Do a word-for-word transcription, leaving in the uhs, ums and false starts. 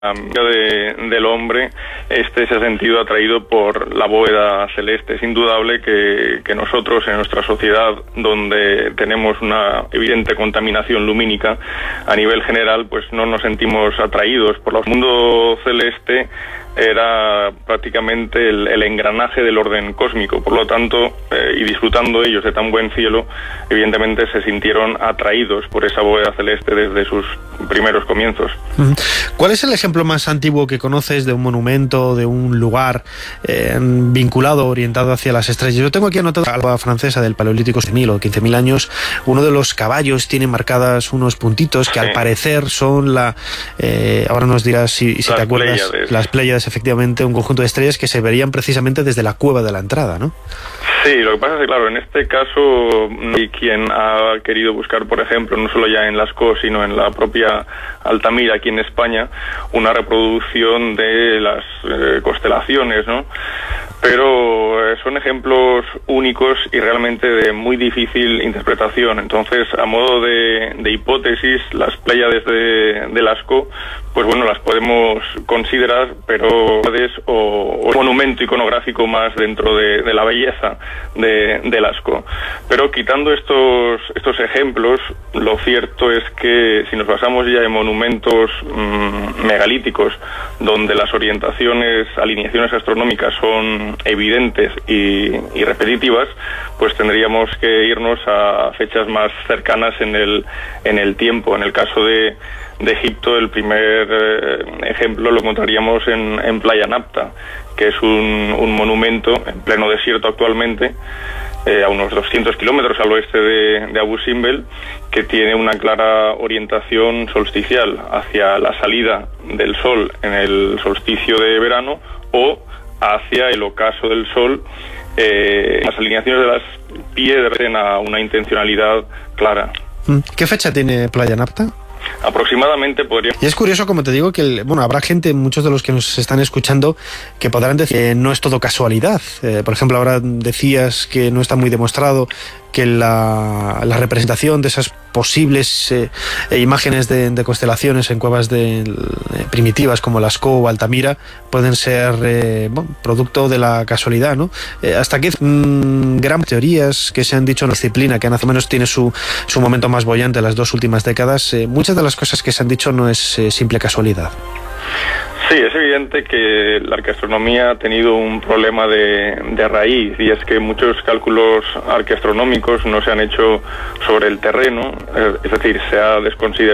De, del hombre, este se ha sentido atraído por la bóveda celeste. Es indudable que, que nosotros en nuestra sociedad, donde tenemos una evidente contaminación lumínica a nivel general, pues no nos sentimos atraídos por el mundo celeste. Era prácticamente el, el engranaje del orden cósmico, por lo tanto, eh, y disfrutando ellos de tan buen cielo, evidentemente se sintieron atraídos por esa bóveda celeste desde sus primeros comienzos. ¿Cuál es el ejemplo más antiguo que conoces de un monumento, de un lugar eh, vinculado, orientado hacia las estrellas? Yo tengo aquí anotado la alba francesa del Paleolítico de mil o quince mil años. Uno de los caballos tiene marcadas unos puntitos que sí, al parecer son la... Eh, ahora nos dirás si, si te acuerdas, Pléyades. Las Pléyades, efectivamente, un conjunto de estrellas que se verían precisamente desde la cueva de la entrada, ¿no? Sí, lo que pasa es que, claro, en este caso, y quien ha querido buscar, por ejemplo, no solo ya en Lascaux, sino en la propia Altamira, aquí en España, una reproducción de las eh, constelaciones, ¿no? Pero eh, son ejemplos únicos y realmente de muy difícil interpretación. Entonces, a modo de, de hipótesis, las Pléyades de, de Lascaux, pues bueno, las podemos considerar, pero es o, o monumento iconográfico más dentro de, de la belleza de, de Lascaux. Pero quitando estos estos ejemplos, lo cierto es que si nos basamos ya en monumentos mmm, megalíticos, donde las orientaciones, alineaciones astronómicas son evidentes y, y repetitivas, pues tendríamos que irnos a fechas más cercanas en el en el tiempo. En el caso de de Egipto, el primer eh, ejemplo lo encontraríamos en, en Playa Napta, que es un, un monumento en pleno desierto actualmente, eh, a unos doscientos kilómetros al oeste de, de Abu Simbel, que tiene una clara orientación solsticial hacia la salida del sol en el solsticio de verano o hacia el ocaso del sol. Eh, las alineaciones de las piedras tienen una intencionalidad clara. ¿Qué fecha tiene Playa Napta? Aproximadamente podría... Y es curioso, como te digo, que el, bueno, habrá gente, muchos de los que nos están escuchando, que podrán decir que no es todo casualidad. Eh, por ejemplo, ahora decías que no está muy demostrado que la, la representación de esas posibles eh, imágenes de, de constelaciones en cuevas de, de, primitivas como Lascaux o Altamira pueden ser eh, bueno, producto de la casualidad, ¿no? Eh, hasta que mmm, gran teorías que se han dicho en la disciplina, que más o menos tiene su, su momento más bollante en las dos últimas décadas, eh, muchas de las cosas que se han dicho no es eh, simple casualidad. Sí, es evidente que la arqueastronomía ha tenido un problema de, de raíz, y es que muchos cálculos arqueastronómicos no se han hecho sobre el terreno, es decir, se ha desconsiderado